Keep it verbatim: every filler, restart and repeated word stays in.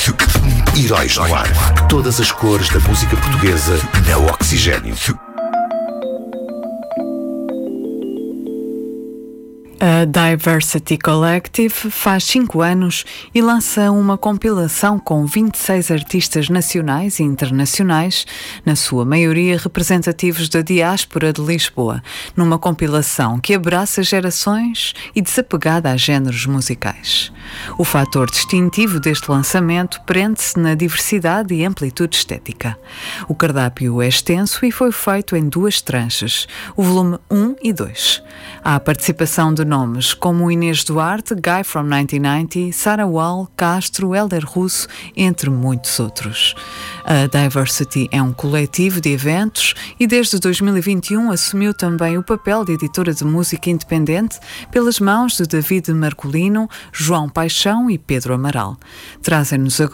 Heróis no ar. Todas as cores da música portuguesa na Oxigênio. A Diversity Collective faz cinco anos e lança uma compilação com vinte e seis artistas nacionais e internacionais, na sua maioria representativos da diáspora de Lisboa, numa compilação que abraça gerações e desapegada a géneros musicais. O fator distintivo deste lançamento prende-se na diversidade e amplitude estética. O cardápio é extenso e foi feito em duas tranches, o volume um e dois. Há a participação de nomes como Inês Duarte, Guy from nineteen ninety, Sarah Wall, Castro, Hélder Russo, entre muitos outros. A Diversity é um coletivo de eventos e desde dois mil e vinte e um assumiu também o papel de editora de música independente pelas mãos de David Marcolino, João Paixão e Pedro Amaral. Trazem-nos agora